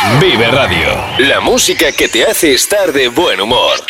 Vive Radio, la música que te hace estar de buen humor.